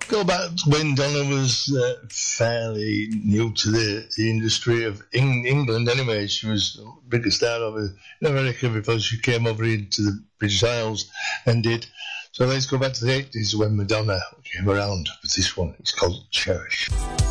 Go back when Donna was fairly new to the industry of England anyway. She was a bigger star over in America before she came over into the British Isles and did. So let's go back to the 80s when Madonna came around with this one. It's called Cherish.